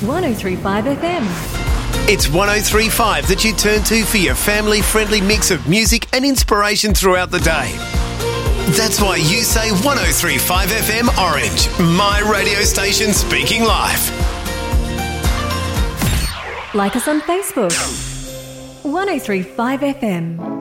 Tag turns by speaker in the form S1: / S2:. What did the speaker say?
S1: 103.5 FM.
S2: It's 103.5 that you turn to for your family-friendly mix of music and inspiration throughout the day. That's why you say 103.5 FM Orange, my radio station speaking live.
S1: Like us on Facebook. 103.5 FM.